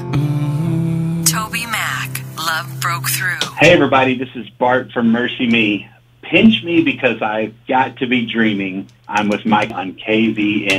Toby Mac, Love Broke Through. Hey everybody, this is Bart from Mercy Me. Pinch me because I've got to be dreaming. I'm with Mike on KVN.